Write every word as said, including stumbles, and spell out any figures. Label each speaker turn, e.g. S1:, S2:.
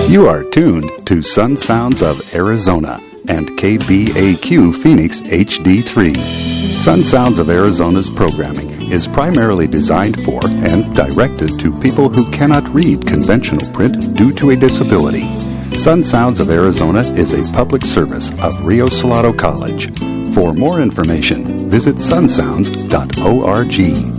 S1: You are tuned to Sun Sounds of Arizona and K B A Q Phoenix H D three. Sun Sounds of Arizona's programming is primarily designed for and directed to people who cannot read conventional print due to a disability. Sun Sounds of Arizona is a public service of Rio Salado College. For more information, visit sun sounds dot org.